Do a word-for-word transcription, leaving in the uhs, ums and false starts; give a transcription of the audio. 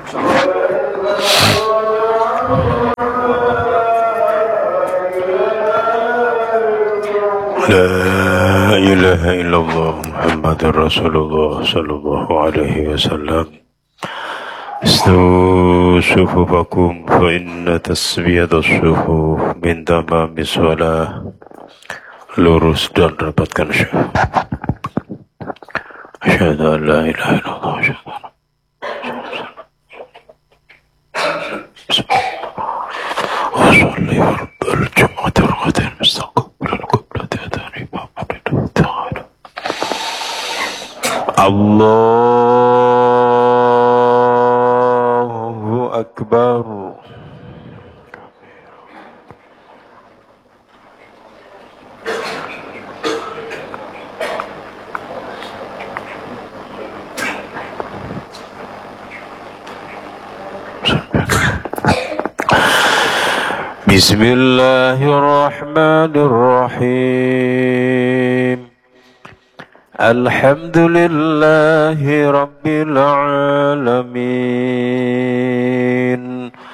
لا إله إلا الله محمد رسول الله صلى الله عليه وسلم. استووا صفوفكم فإن تسوية الصفوف من تمام الصلاة. Lurus dan rapatkan syahid. Asyhadu an la ilaha illallah wa asyhadu anna وصلي فرض الجمعة ركعتين مستقبلا قبلة أذان محمد تعالى. الله أكبر. بسم الله الرحمن الرحيم. الحمد لله رب العالمين.